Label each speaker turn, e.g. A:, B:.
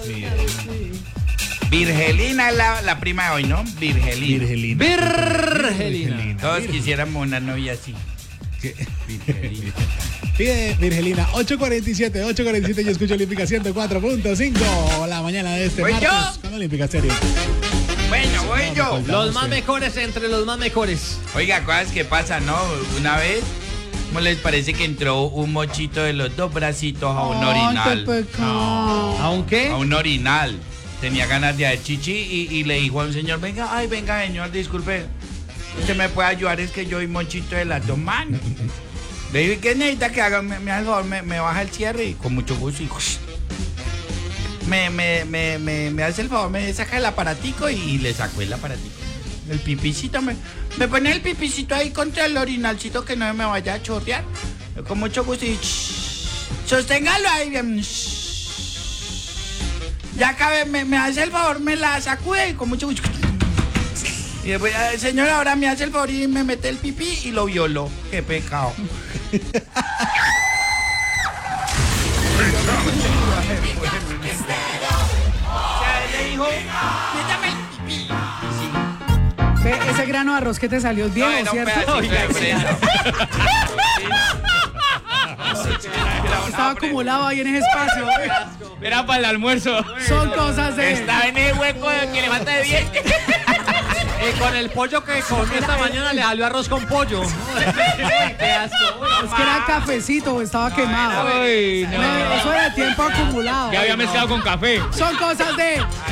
A: Virgelina es la prima de hoy, ¿no? Virgelina.
B: Virgelina.
A: Todos quisiéramos una novia así. Virgelina.
C: Pide Virgelina, 8:47, yo escucho Olímpica 104.5 la mañana de este
A: ¿Voy
C: martes
A: yo?
C: con Olímpica Serie.
A: Bueno, voy yo.
B: Los más mejores entre los más mejores.
A: Oiga, cosas que pasan, ¿no? Una vez, ¿cómo les parece que entró un mochito de los dos bracitos a un orinal?
B: ¿Aunque?
A: A un orinal. Tenía ganas de hacer chichi y le dijo a un señor, venga, señor, disculpe, usted me puede ayudar, es que yo soy mochito de las dos manos. Le digo, ¿y qué necesita que haga? Me hace el favor, me baja el cierre y con mucho gusto y me hace el favor, me saca el aparatico y le sacó el aparatico. El pipicito, me pone el pipicito ahí contra el orinalcito que no me vaya a chorrear. Con mucho gusto y sosténgalo ahí bien. Ya acabé, me hace el favor, me la sacude y con mucho gusto. Y después, señor, ahora me hace el favor y me mete el pipí y lo violó. Qué pecado. O sea, le dijo, métame el pipí. Sí.
D: Ve, ese grano de arroz que te salió es viejo,
A: No, era un
D: ¿cierto?
A: pedacito de fresa.
D: Estaba acumulado ahí en ese espacio.
E: Era para el almuerzo.
D: Son cosas de...
E: Estaba en el hueco que le falta de dientes.
B: Y con el pollo que comió esta mañana le salió arroz con pollo. Qué asco.
D: Es que era cafecito, estaba quemado.
E: Uy, no.
D: Eso era de tiempo acumulado.
E: Ya había mezclado con café.
D: Son cosas de...